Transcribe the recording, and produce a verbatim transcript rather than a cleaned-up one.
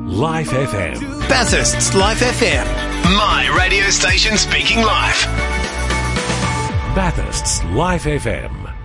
Life F M. Bathurst's Life F M. My radio station speaking live. Bathurst's Life F M.